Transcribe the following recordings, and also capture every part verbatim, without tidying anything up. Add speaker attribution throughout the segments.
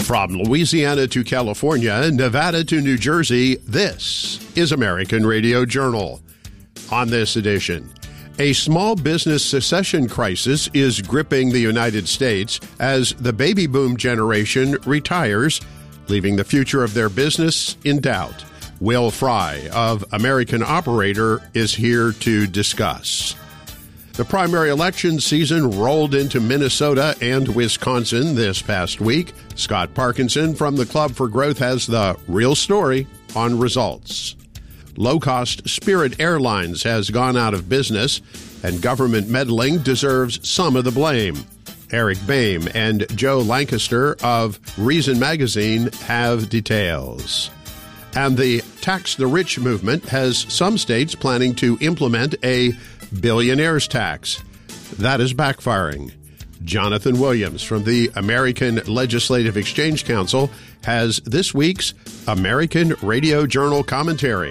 Speaker 1: From Louisiana to California, Nevada to New Jersey, this is American Radio Journal. On this edition, a small business secession crisis is gripping the United States as the baby boom generation retires, leaving the future of their business in doubt. Will Fry of American Operator is here to discuss. The primary election season rolled into Minnesota and Wisconsin this past week. Scott Parkinson from the Club for Growth has the real story on results. Low-cost Spirit Airlines has gone out of business, and government meddling deserves some of the blame. Eric Boehm and Joe Lancaster of Reason Magazine have details. And the Tax the Rich movement has some states planning to implement a billionaire's tax. That is backfiring. Jonathan Williams from the American Legislative Exchange Council has this week's American Radio Journal commentary.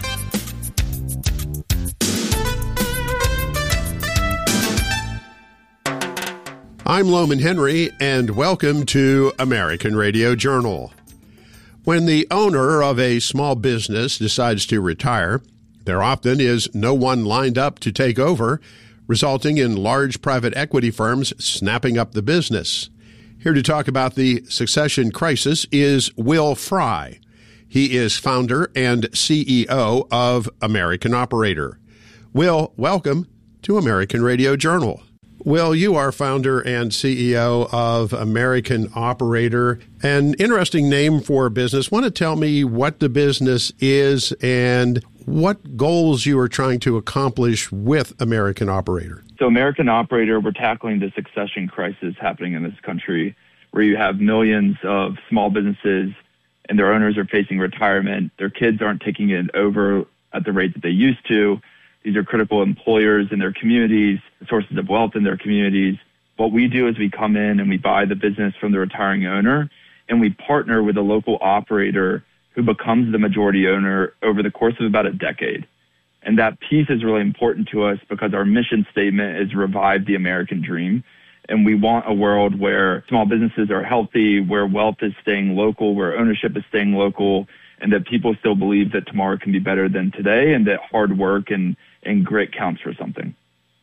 Speaker 1: I'm Loman Henry, and welcome to American Radio Journal. When the owner of a small business decides to retire, there often is no one lined up to take over, resulting in large private equity firms snapping up the business. Here to talk about the succession crisis is Will Fry. He is founder and C E O of American Operator. Will, welcome to American Radio Journal. Will, you are founder and C E O of American Operator, an interesting name for a business. Want to tell me what the business is and what goals you are trying to accomplish with American Operator?
Speaker 2: So American Operator, we're tackling the succession crisis happening in this country, where you have millions of small businesses and their owners are facing retirement. Their kids aren't taking it over at the rate that they used to. These are critical employers in their communities, sources of wealth in their communities. What we do is we come in and we buy the business from the retiring owner, and we partner with a local operator who becomes the majority owner over the course of about a decade. And that piece is really important to us because our mission statement is revive the American dream. And we want a world where small businesses are healthy, where wealth is staying local, where ownership is staying local, and that people still believe that tomorrow can be better than today, and that hard work and, and grit counts for something.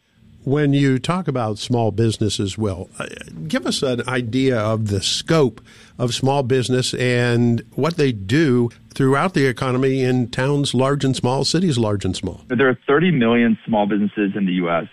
Speaker 1: When you talk about small businesses, Will, uh, give us an idea of the scope of small business and what they do throughout the economy in towns large and small, cities large and small.
Speaker 2: There are thirty million small businesses in the U S.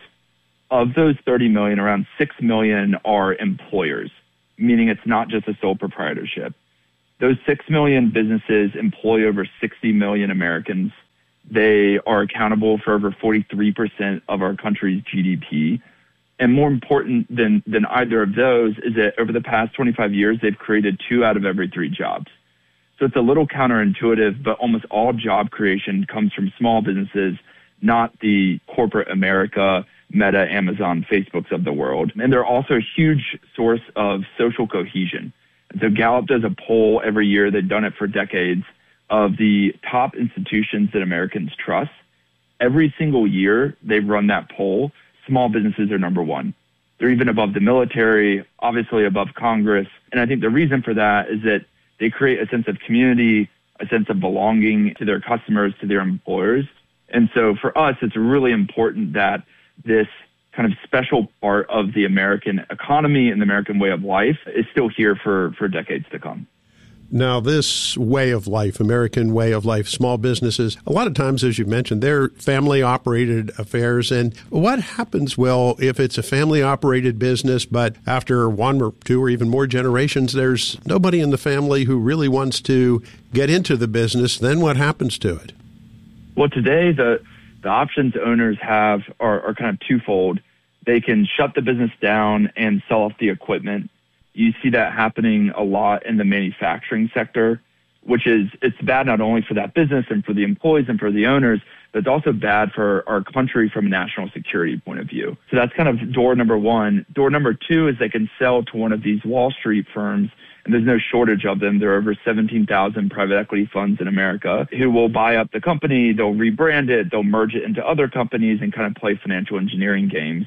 Speaker 2: Of those thirty million, around six million are employers, meaning it's not just a sole proprietorship. Those six million businesses employ over sixty million Americans. They are accountable for over forty-three percent of our country's G D P. And more important than, than either of those is that over the past twenty-five years, they've created two out of every three jobs. So it's a little counterintuitive, but almost all job creation comes from small businesses, not the corporate America, Meta, Amazon, Facebooks of the world. And they're also a huge source of social cohesion. And so Gallup does a poll every year. They've done it for decades, of the top institutions that Americans trust. Every single year they've run that poll, small businesses are number one. They're even above the military, obviously above Congress. And I think the reason for that is that they create a sense of community, a sense of belonging to their customers, to their employers. And so for us, it's really important that this kind of special part of the American economy and the American way of life is still here for, for decades to come.
Speaker 1: Now, this way of life, American way of life, small businesses, a lot of times, as you mentioned, they're family-operated affairs. And what happens, Will, if it's a family-operated business, but after one or two or even more generations, there's nobody in the family who really wants to get into the business? Then what happens to it?
Speaker 2: Well, today, the, the options owners have are, are kind of twofold. They can shut the business down and sell off the equipment. You see that happening a lot in the manufacturing sector, which is, it's bad not only for that business and for the employees and for the owners, but it's also bad for our country from a national security point of view. So that's kind of door number one. Door number two is they can sell to one of these Wall Street firms, and there's no shortage of them. There are over seventeen thousand private equity funds in America who will buy up the company, they'll rebrand it, they'll merge it into other companies and kind of play financial engineering games.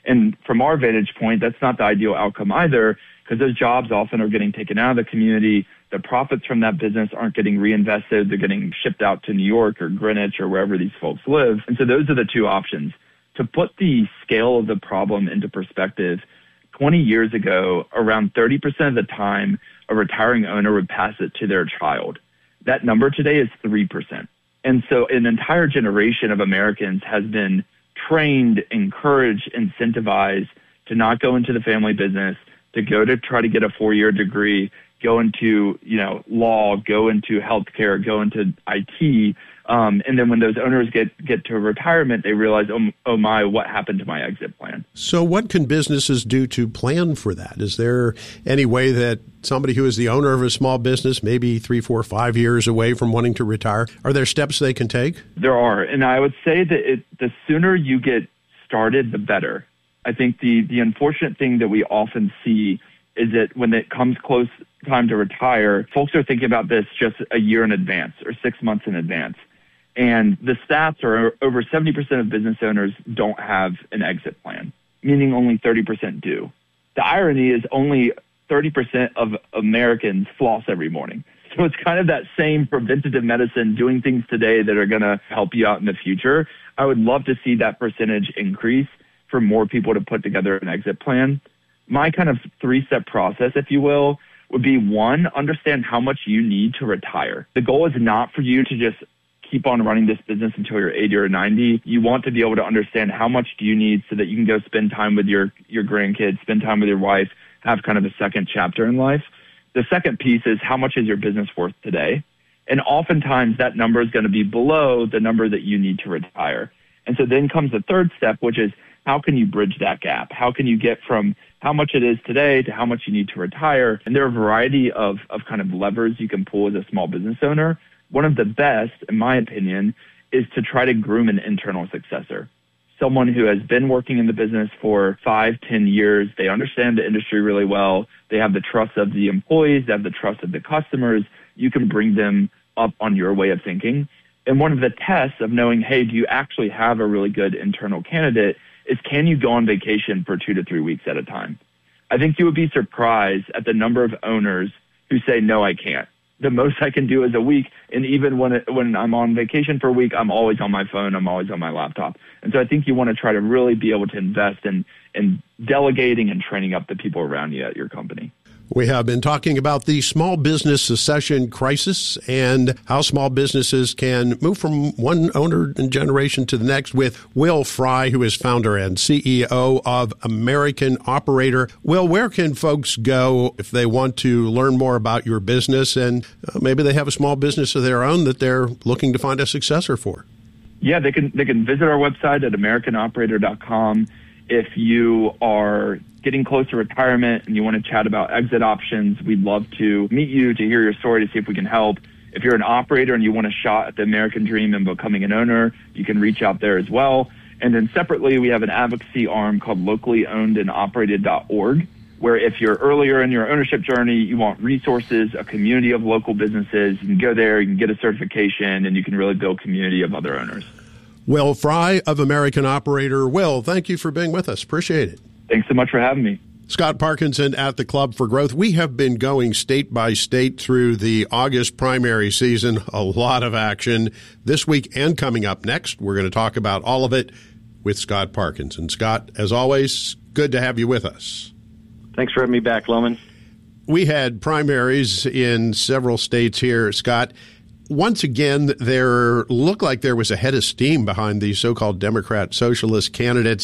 Speaker 2: And from our vantage point, that's not the ideal outcome either, because those jobs often are getting taken out of the community. The profits from that business aren't getting reinvested. They're getting shipped out to New York or Greenwich or wherever these folks live. And so those are the two options. To put the scale of the problem into perspective, twenty years ago, around thirty percent of the time, a retiring owner would pass it to their child. That number today is three percent. And so an entire generation of Americans has been trained, encouraged, incentivized to not go into the family business, to go to try to get a four-year degree, go into, you know, law, go into healthcare, go into I T. Um, and then when those owners get, get to retirement, they realize, oh, oh my, what happened to my exit plan?
Speaker 1: So what can businesses do to plan for that? Is there any way that somebody who is the owner of a small business, maybe three, four, five years away from wanting to retire, are there steps they can take?
Speaker 2: There are. And I would say that it, the sooner you get started, the better. I think the, the unfortunate thing that we often see is that when it comes close time to retire, folks are thinking about this just a year in advance or six months in advance. And the stats are over seventy percent of business owners don't have an exit plan, meaning only thirty percent do. The irony is only thirty percent of Americans floss every morning. So it's kind of that same preventative medicine, doing things today that are going to help you out in the future. I would love to see that percentage increase for more people to put together an exit plan. My kind of three-step process, if you will, would be one, understand how much you need to retire. The goal is not for you to just keep on running this business until you're eighty or ninety. You want to be able to understand how much do you need so that you can go spend time with your, your grandkids, spend time with your wife, have kind of a second chapter in life. The second piece is how much is your business worth today? And oftentimes that number is going to be below the number that you need to retire. And so then comes the third step, which is how can you bridge that gap? How can you get from how much it is today to how much you need to retire? And there are a variety of, of kind of levers you can pull as a small business owner. One of the best, in my opinion, is to try to groom an internal successor. Someone who has been working in the business for five, ten years. They understand the industry really well. They have the trust of the employees. They have the trust of the customers. You can bring them up on your way of thinking. And one of the tests of knowing, hey, do you actually have a really good internal candidate is can you go on vacation for two to three weeks at a time? I think you would be surprised at the number of owners who say, no, I can't. The most I can do is a week. And even when it, when I'm on vacation for a week, I'm always on my phone. I'm always on my laptop. And so I think you want to try to really be able to invest in, in delegating and training up the people around you at your company.
Speaker 1: We have been talking about the small business succession crisis and how small businesses can move from one owner and generation to the next with Will Fry, who is founder and C E O of American Operator. Will, where can folks go if they want to learn more about your business and uh, maybe they have a small business of their own that they're looking to find a successor for?
Speaker 2: Yeah, they can they can visit our website at american operator dot com. If you are getting close to retirement and you want to chat about exit options, we'd love to meet you to hear your story to see if we can help. If you're an operator and you want a shot at the American dream and becoming an owner, you can reach out there as well. And then separately, we have an advocacy arm called locally owned and operated dot org, where if you're earlier in your ownership journey, you want resources, a community of local businesses, you can go there, you can get a certification, and you can really build community of other owners.
Speaker 1: Will Fry of American Operator. Will, thank you for being with us. Appreciate it.
Speaker 2: Thanks so much for having me.
Speaker 1: Scott Parkinson at the Club for Growth. We have been going state by state through the August primary season. A lot of action this week and coming up next. We're going to talk about all of it with Scott Parkinson. Scott, as always, good to have you with us.
Speaker 3: Thanks for having me back, Loman.
Speaker 1: We had primaries in several states here, Scott. Once again, there looked like there was a head of steam behind these so-called Democrat socialist candidates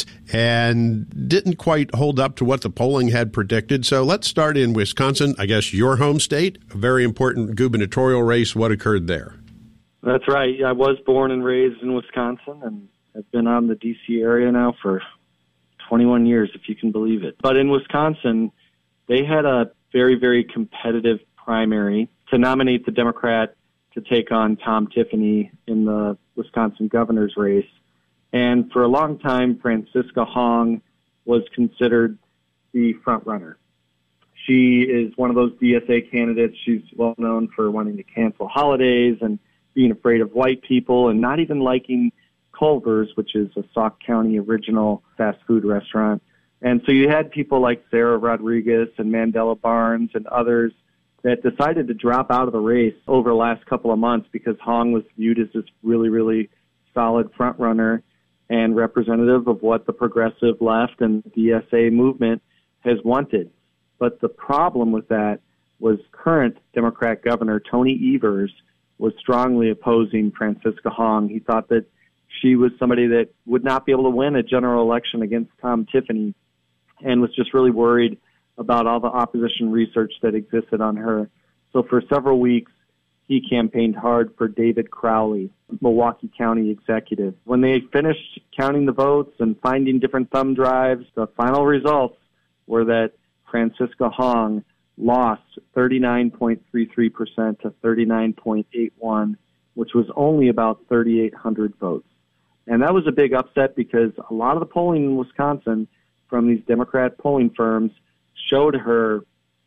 Speaker 1: and didn't quite hold up to what the polling had predicted. So let's start in Wisconsin, I guess your home state, a very important gubernatorial race. What occurred there?
Speaker 3: That's right. I was born and raised in Wisconsin and have been out in the D C area now for twenty-one years, if you can believe it. But in Wisconsin, they had a very, very competitive primary to nominate the Democrat to take on Tom Tiffany in the Wisconsin governor's race. And for a long time, Francisca Hong was considered the front runner. She is one of those D S A candidates. She's well known for wanting to cancel holidays and being afraid of white people and not even liking Culver's, which is a Sauk County original fast food restaurant. And so you had people like Sarah Rodriguez and Mandela Barnes and others that decided to drop out of the race over the last couple of months because Hong was viewed as this really, really solid front runner and representative of what the progressive left and the D S A movement has wanted. But the problem with that was current Democrat Governor Tony Evers was strongly opposing Francisca Hong. He thought that she was somebody that would not be able to win a general election against Tom Tiffany and was just really worried about all the opposition research that existed on her. So for several weeks, he campaigned hard for David Crowley, Milwaukee County executive. When they finished counting the votes and finding different thumb drives, the final results were that Francisca Hong lost thirty-nine point three three percent to thirty-nine point eight one, which was only about thirty-eight hundred votes. And that was a big upset because a lot of the polling in Wisconsin from these Democrat polling firms showed her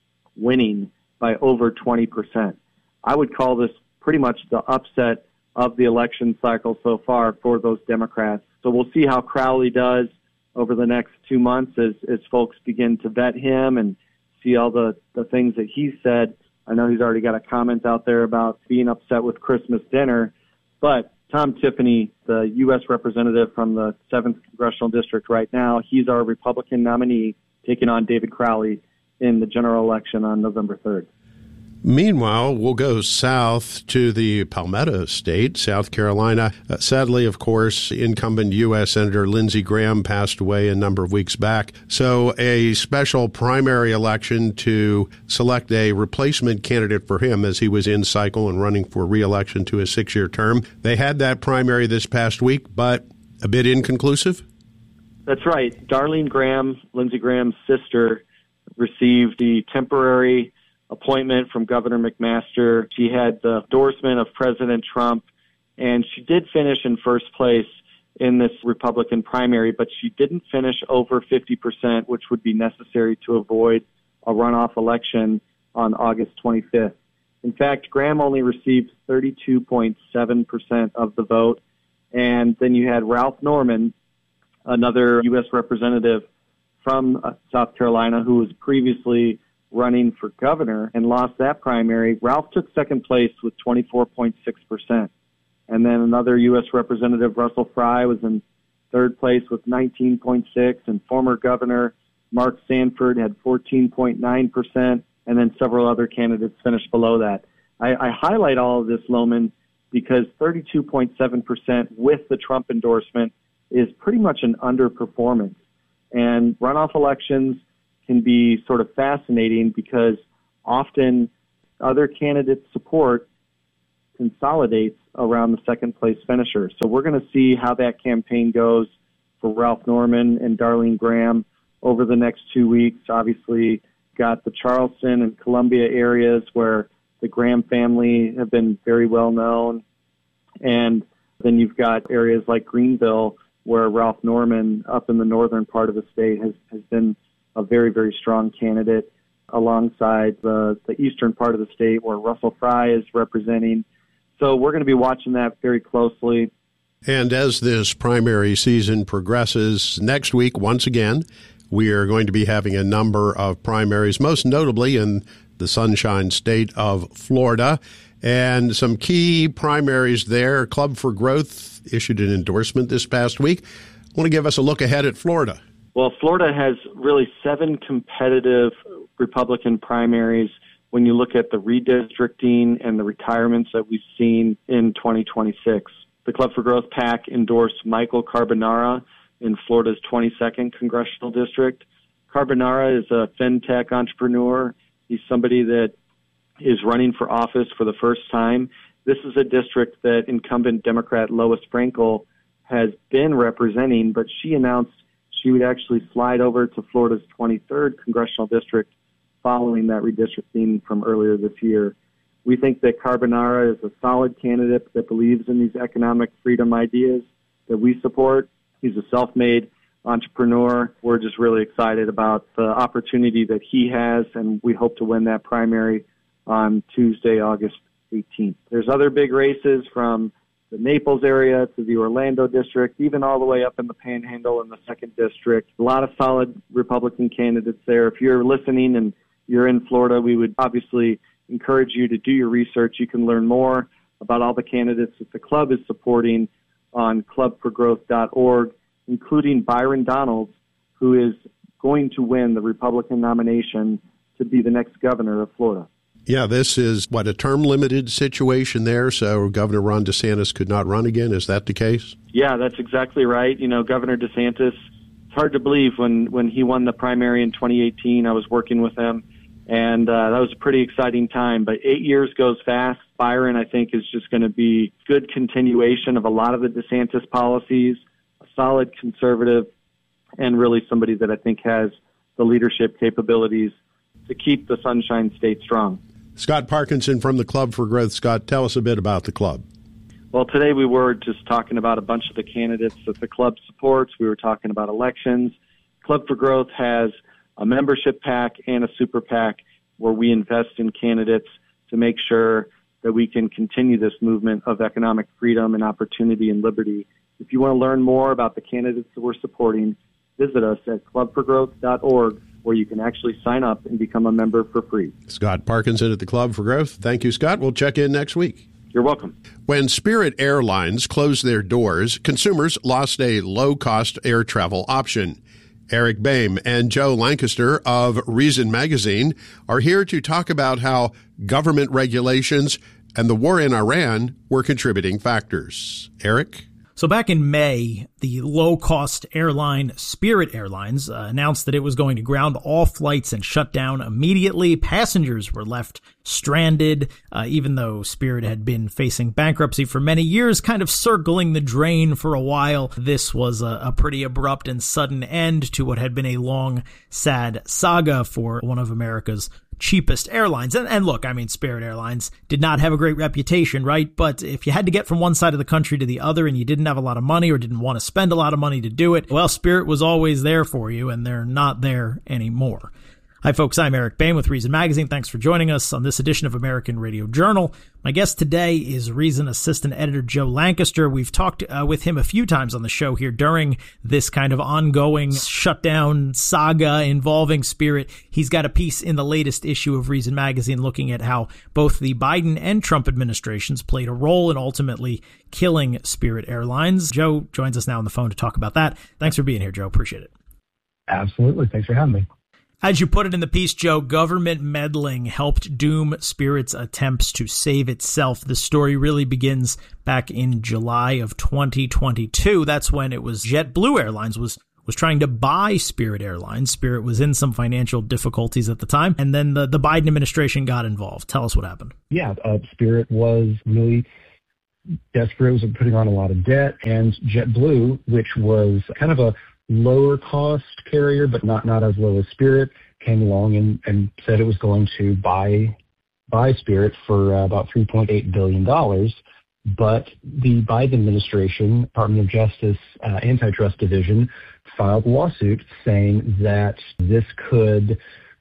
Speaker 3: winning by over twenty percent. I would call this pretty much the upset of the election cycle so far for those Democrats. So we'll see how Crowley does over the next two months as, as folks begin to vet him and see all the, the things that he said. I know he's already got a comment out there about being upset with Christmas dinner, but Tom Tiffany, the U S representative from the seventh Congressional District right now, he's our Republican nominee taking on David Crowley in the general election on November third.
Speaker 1: Meanwhile, we'll go south to the Palmetto State, South Carolina. Uh, sadly, of course, incumbent U S Senator Lindsey Graham passed away a number of weeks back. So a special primary election to select a replacement candidate for him as he was in cycle and running for re-election to a six-year term. They had that primary this past week, but a bit inconclusive?
Speaker 3: That's right. Darlene Graham, Lindsey Graham's sister, received the temporary appointment from Governor McMaster. She had the endorsement of President Trump, and she did finish in first place in this Republican primary, but she didn't finish over fifty percent, which would be necessary to avoid a runoff election on August twenty-fifth. In fact, Graham only received thirty-two point seven percent of the vote, and then you had Ralph Norman, another U S representative from uh, South Carolina who was previously running for governor and lost that primary. Ralph took second place with twenty-four point six percent. And then another U S representative, Russell Fry, was in third place with nineteen point six, and former governor Mark Sanford had fourteen point nine percent, and then several other candidates finished below that. I, I highlight all of this, Lohman, because thirty-two point seven percent with the Trump endorsement is pretty much an underperformance. And runoff elections can be sort of fascinating because often other candidates' support consolidates around the second place finisher. So we're going to see how that campaign goes for Ralph Norman and Darlene Graham over the next two weeks. Obviously, got the Charleston and Columbia areas where the Graham family have been very well known. And then you've got areas like Greenville where Ralph Norman up in the northern part of the state has, has been a very, very strong candidate alongside the, the eastern part of the state where Russell Fry is representing. So we're going to be watching that very closely.
Speaker 1: And as this primary season progresses, next week, once again, we are going to be having a number of primaries, most notably in the Sunshine State of Florida. And some key primaries there. Club for Growth issued an endorsement this past week. I want to give us a look ahead at Florida.
Speaker 3: Well, Florida has really seven competitive Republican primaries when you look at the redistricting and the retirements that we've seen in twenty twenty-six. The Club for Growth PAC endorsed Michael Carbonara in Florida's twenty-second Congressional District. Carbonara is a fintech entrepreneur. He's somebody that is running for office for the first time. This is a district that incumbent Democrat Lois Frankel has been representing, but she announced she would actually slide over to Florida's twenty-third Congressional District following that redistricting from earlier this year. We think that Carbonara is a solid candidate that believes in these economic freedom ideas that we support. He's a self-made entrepreneur. We're just really excited about the opportunity that he has, and we hope to win that primary on Tuesday, August eighteenth. There's other big races from the Naples area to the Orlando district, even all the way up in the Panhandle in the second district. A lot of solid Republican candidates there. If you're listening and you're in Florida, we would obviously encourage you to do your research. You can learn more about all the candidates that the club is supporting on club for growth dot org, including Byron Donalds, who is going to win the Republican nomination to be the next governor of Florida.
Speaker 1: Yeah, this is, what, a term-limited situation there, so Governor Ron DeSantis could not run again? Is that the case?
Speaker 3: Yeah, that's exactly right. You know, Governor DeSantis, it's hard to believe when, when he won the primary in twenty eighteen, I was working with him, and uh, that was a pretty exciting time. But eight years goes fast. Byron, I think, is just going to be good continuation of a lot of the DeSantis policies, a solid conservative, and really somebody that I think has the leadership capabilities to keep the Sunshine State strong.
Speaker 1: Scott Parkinson from the Club for Growth. Scott, tell us a bit about the club.
Speaker 3: Well, today we were just talking about a bunch of the candidates that the club supports. We were talking about elections. Club for Growth has a membership PAC and a super PAC where we invest in candidates to make sure that we can continue this movement of economic freedom and opportunity and liberty. If you want to learn more about the candidates that we're supporting, visit us at club for growth dot org, where you can actually sign up and become a member for free.
Speaker 1: Scott Parkinson at the Club for Growth. Thank you, Scott. We'll check in next week.
Speaker 3: You're welcome.
Speaker 1: When Spirit Airlines closed their doors, consumers lost a low-cost air travel option. Eric Boehm and Joe Lancaster of Reason Magazine are here to talk about how government regulations and the war in Iran were contributing factors. Eric?
Speaker 4: So back in May, the low-cost airline Spirit Airlines uh, announced that it was going to ground all flights and shut down immediately. Passengers were left stranded, uh, even though Spirit had been facing bankruptcy for many years, kind of circling the drain for a while. This was a, a pretty abrupt and sudden end to what had been a long, sad saga for one of America's cheapest airlines. And, and look, I mean, Spirit Airlines did not have a great reputation, right? But if you had to get from one side of the country to the other and you didn't have a lot of money or didn't want to spend a lot of money to do it, well, Spirit was always there for you, and they're not there anymore. Hi, folks. I'm Eric Boehm with Reason Magazine. Thanks for joining us on this edition of American Radio Journal. My guest today is Reason Assistant Editor Joe Lancaster. We've talked uh, with him a few times on the show here during this kind of ongoing shutdown saga involving Spirit. He's got a piece in the latest issue of Reason Magazine looking at how both the Biden and Trump administrations played a role in ultimately killing Spirit Airlines. Joe joins us now on the phone to talk about that. Thanks for being here, Joe. Appreciate it.
Speaker 5: Absolutely. Thanks for having me.
Speaker 4: As you put it in the piece, Joe, government meddling helped doom Spirit's attempts to save itself. The story really begins back in July of twenty twenty-two. That's when it was JetBlue Airlines was was trying to buy Spirit Airlines. Spirit was in some financial difficulties at the time, and then the, the Biden administration got involved. Tell us what happened.
Speaker 5: Yeah, uh, Spirit was really desperate, was putting on a lot of debt, and JetBlue, which was kind of a lower cost carrier, but not, not as low as Spirit, came along and, and said it was going to buy buy Spirit for uh, about three point eight billion dollars. But the Biden administration, Department of Justice uh, Antitrust Division, filed a lawsuit saying that this could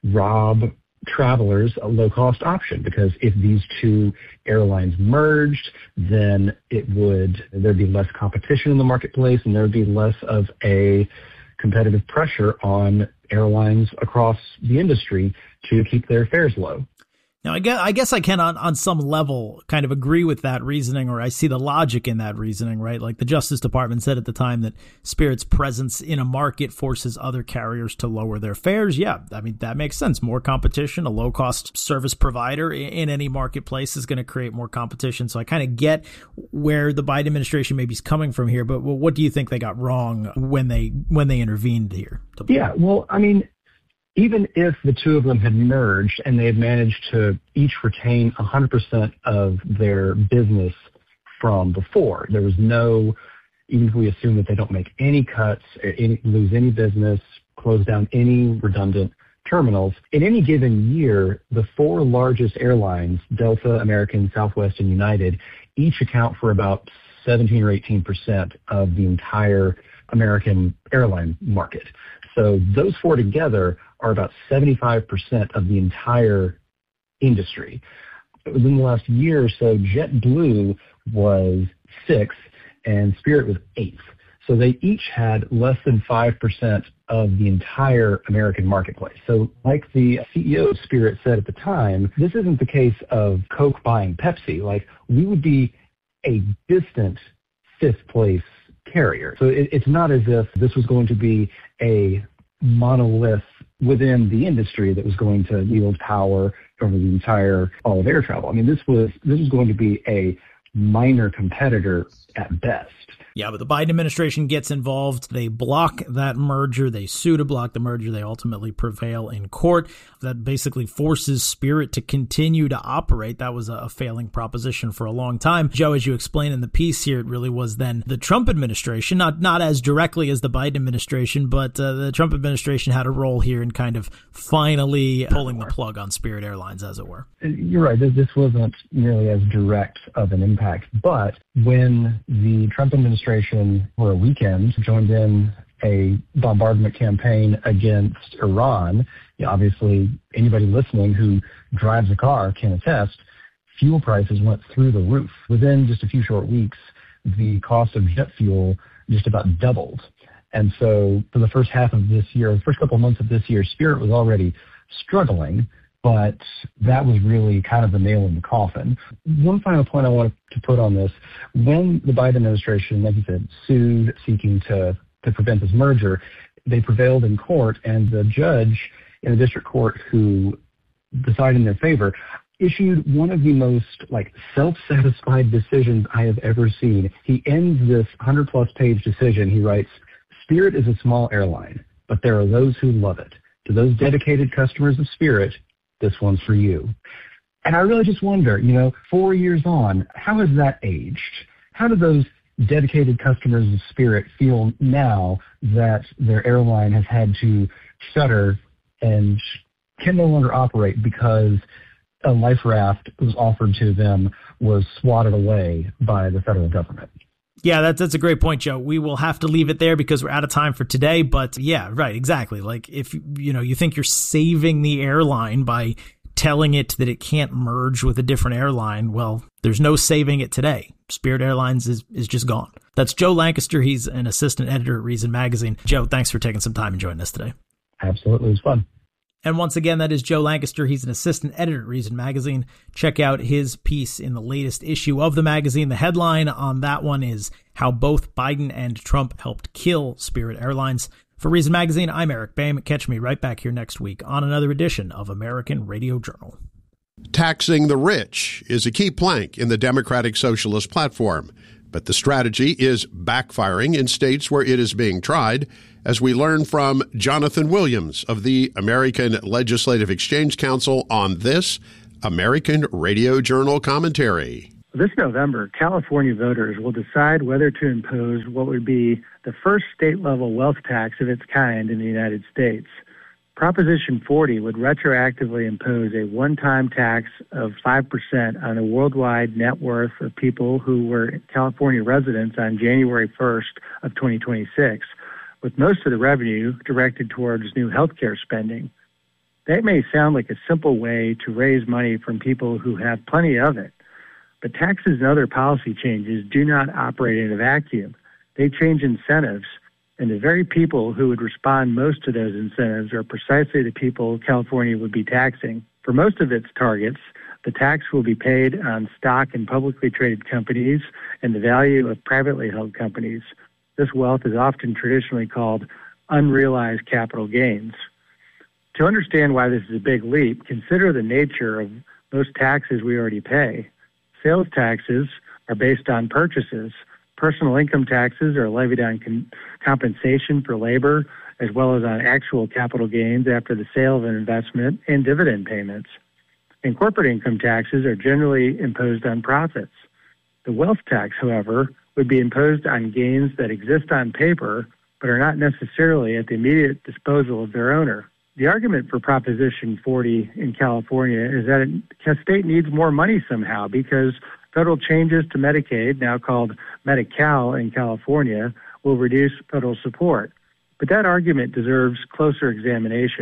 Speaker 5: rob travelers a low-cost option, because if these two airlines merged, then it would there'd be less competition in the marketplace, and there would be less of a competitive pressure on airlines across the industry to keep their fares low.
Speaker 4: Now, I guess, I guess I can, on, on some level, kind of agree with that reasoning, or I see the logic in that reasoning, right? Like the Justice Department said at the time that Spirit's presence in a market forces other carriers to lower their fares. Yeah, I mean, that makes sense. More competition, a low-cost service provider in, in any marketplace is going to create more competition. So I kind of get where the Biden administration maybe is coming from here, but what do you think they got wrong when they when they intervened here?
Speaker 5: Yeah, well, I mean, even if the two of them had merged and they had managed to each retain one hundred percent of their business from before, there was no, even if we assume that they don't make any cuts, any, lose any business, close down any redundant terminals, in any given year, the four largest airlines, Delta, American, Southwest, and United, each account for about seventeen or eighteen percent of the entire American airline market. So those four together are about seventy-five percent of the entire industry. within the last year or so, JetBlue was sixth and Spirit was eighth. So they each had less than five percent of the entire American marketplace. So like the C E O of Spirit said at the time, this isn't the case of Coke buying Pepsi. Like, we would be a distant fifth place carrier. So it, it's not as if this was going to be a monolith within the industry that was going to yield power over the entire all of air travel. I mean, this was this was going to be a minor competitor at best.
Speaker 4: Yeah, but the Biden administration gets involved. They block that merger. They sue to block the merger. They ultimately prevail in court. That basically forces Spirit to continue to operate. That was a failing proposition for a long time. Joe, as you explain in the piece here, it really was then the Trump administration, not not as directly as the Biden administration, but uh, the Trump administration had a role here in kind of finally pulling the plug on Spirit Airlines, as it were.
Speaker 5: You're right. This wasn't nearly as direct of an impact. But when the Trump administration for a weekend joined in a bombardment campaign against Iran, you know, obviously anybody listening who drives a car can attest, fuel prices went through the roof. Within just a few short weeks, the cost of jet fuel just about doubled. And so for the first half of this year, the first couple of months of this year, Spirit was already struggling, but that was really kind of the nail in the coffin. One final point I wanted to put on this, when the Biden administration, like you said, sued seeking to, to prevent this merger, they prevailed in court, and the judge in the district court who decided in their favor issued one of the most like self-satisfied decisions I have ever seen. He ends this one hundred plus page decision. He writes, "Spirit is a small airline, but there are those who love it. To those dedicated customers of Spirit, this one's for you." And I really just wonder, you know, four years on, how has that aged? How do those dedicated customers of Spirit feel now that their airline has had to shutter and can no longer operate because a life raft that was offered to them was swatted away by the federal government?
Speaker 4: Yeah, that's, that's a great point, Joe. We will have to leave it there because we're out of time for today. But yeah, right, exactly. Like if, you know, you think you're saving the airline by telling it that it can't merge with a different airline, well, there's no saving it today. Spirit Airlines is, is just gone. That's Joe Lancaster. He's an assistant editor at Reason Magazine. Joe, thanks for taking some time and joining us today.
Speaker 5: Absolutely. It was fun.
Speaker 4: And once again, that is Joe Lancaster. He's an assistant editor at Reason Magazine. Check out his piece in the latest issue of the magazine. The headline on that one is How Both Biden and Trump Helped Kill Spirit Airlines. For Reason Magazine, I'm Eric Boehm. Catch me right back here next week on another edition of American Radio Journal.
Speaker 1: Taxing the rich is a key plank in the Democratic Socialist platform, but the strategy is backfiring in states where it is being tried, as we learn from Jonathan Williams of the American Legislative Exchange Council on this American Radio Journal commentary.
Speaker 6: This November, California voters will decide whether to impose what would be the first state-level wealth tax of its kind in the United States. Proposition forty would retroactively impose a one-time tax of five percent on the worldwide net worth of people who were California residents on January first of twenty twenty-six, with most of the revenue directed towards new healthcare spending. That may sound like a simple way to raise money from people who have plenty of it, but taxes and other policy changes do not operate in a vacuum. They change incentives, and the very people who would respond most to those incentives are precisely the people California would be taxing. For most of its targets, the tax will be paid on stock in publicly traded companies and the value of privately held companies. This wealth is often traditionally called unrealized capital gains. To understand why this is a big leap, consider the nature of most taxes we already pay. Sales taxes are based on purchases. Personal income taxes are levied on con- compensation for labor, as well as on actual capital gains after the sale of an investment and dividend payments. And corporate income taxes are generally imposed on profits. The wealth tax, however, would be imposed on gains that exist on paper, but are not necessarily at the immediate disposal of their owner. The argument for Proposition forty in California is that a state needs more money somehow because federal changes to Medicaid, now called Medi-Cal in California, will reduce federal support. But that argument deserves closer examination.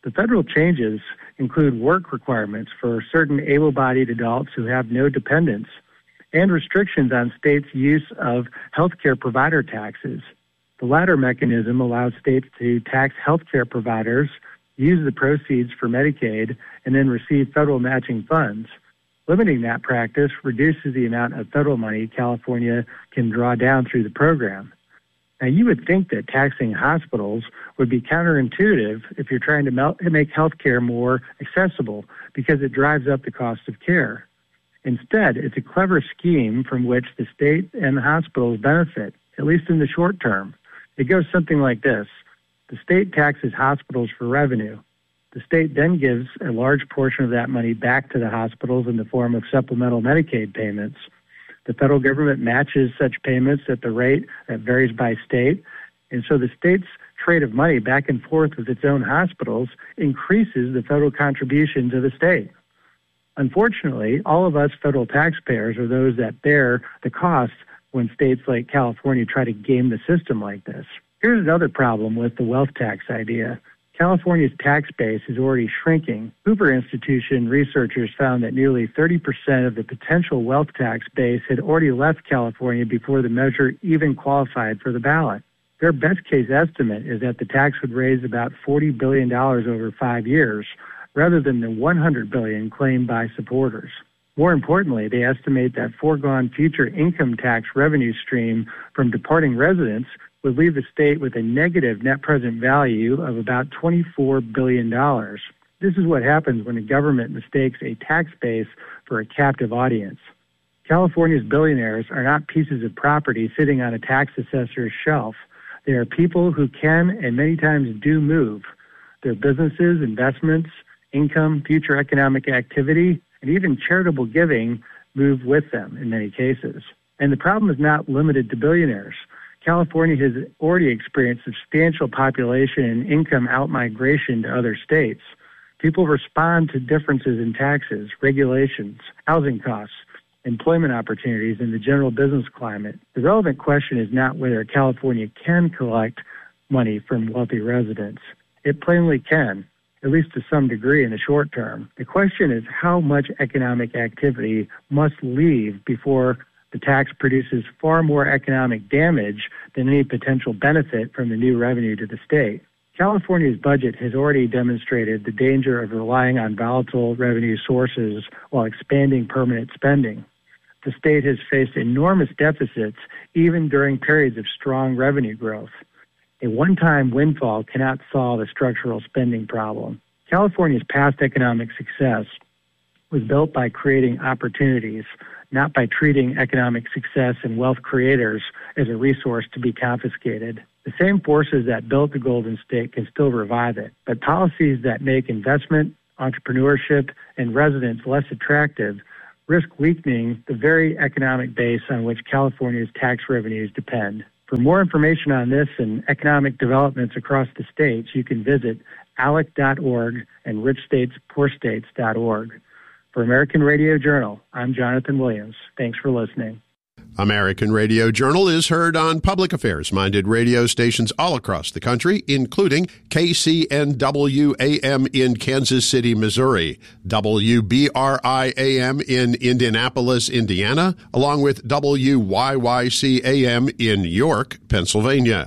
Speaker 6: The federal changes include work requirements for certain able-bodied adults who have no dependents and restrictions on states' use of healthcare provider taxes. The latter mechanism allows states to tax healthcare providers, use the proceeds for Medicaid, and then receive federal matching funds. Limiting that practice reduces the amount of federal money California can draw down through the program. Now, you would think that taxing hospitals would be counterintuitive if you're trying to mel- make healthcare more accessible because it drives up the cost of care. Instead, it's a clever scheme from which the state and the hospitals benefit, at least in the short term. It goes something like this. The state taxes hospitals for revenue. The state then gives a large portion of that money back to the hospitals in the form of supplemental Medicaid payments. The federal government matches such payments at the rate that varies by state, and so the state's trade of money back and forth with its own hospitals increases the federal contribution to the state. Unfortunately, all of us federal taxpayers are those that bear the costs when states like California try to game the system like this. Here's another problem with the wealth tax idea. California's tax base is already shrinking. Hoover Institution researchers found that nearly thirty percent of the potential wealth tax base had already left California before the measure even qualified for the ballot. Their best case estimate is that the tax would raise about forty billion dollars over five years, rather than the one hundred billion dollars claimed by supporters. More importantly, they estimate that foregone future income tax revenue stream from departing residents would leave the state with a negative net present value of about twenty-four billion dollars. This is what happens when the government mistakes a tax base for a captive audience. California's billionaires are not pieces of property sitting on a tax assessor's shelf. They are people who can and many times do move. Their businesses, investments, income, future economic activity, and even charitable giving move with them in many cases. And the problem is not limited to billionaires. California has already experienced substantial population and income outmigration to other states. People respond to differences in taxes, regulations, housing costs, employment opportunities, and the general business climate. The relevant question is not whether California can collect money from wealthy residents. It plainly can, at least to some degree in the short term. The question is how much economic activity must leave before the tax produces far more economic damage than any potential benefit from the new revenue to the state. California's budget has already demonstrated the danger of relying on volatile revenue sources while expanding permanent spending. The state has faced enormous deficits even during periods of strong revenue growth. A one-time windfall cannot solve a structural spending problem. California's past economic success was built by creating opportunities, not by treating economic success and wealth creators as a resource to be confiscated. The same forces that built the Golden State can still revive it, but policies that make investment, entrepreneurship, and residents less attractive risk weakening the very economic base on which California's tax revenues depend. For more information on this and economic developments across the states, you can visit A L E C dot org and rich states poor states dot org. For American Radio Journal, I'm Jonathan Williams. Thanks for listening.
Speaker 1: American Radio Journal is heard on public affairs-minded radio stations all across the country, including K C N W A M in Kansas City, Missouri, W B R I A M in Indianapolis, Indiana, along with W Y Y C A M in York, Pennsylvania.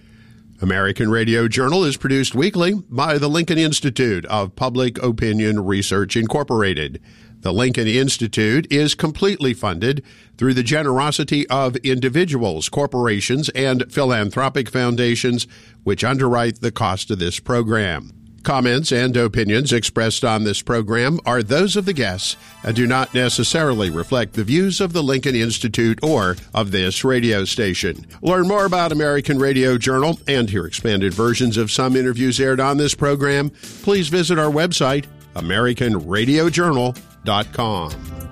Speaker 1: American Radio Journal is produced weekly by the Lincoln Institute of Public Opinion Research, Incorporated. The Lincoln Institute is completely funded through the generosity of individuals, corporations, and philanthropic foundations, which underwrite the cost of this program. Comments and opinions expressed on this program are those of the guests and do not necessarily reflect the views of the Lincoln Institute or of this radio station. Learn more about American Radio Journal and hear expanded versions of some interviews aired on this program. Please visit our website, American Radio Journal dot com.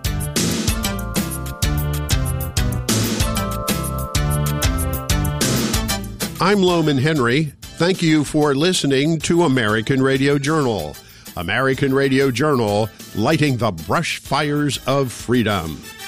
Speaker 1: I'm Loman Henry. Thank you for listening to American Radio Journal. American Radio Journal, lighting the brush fires of freedom.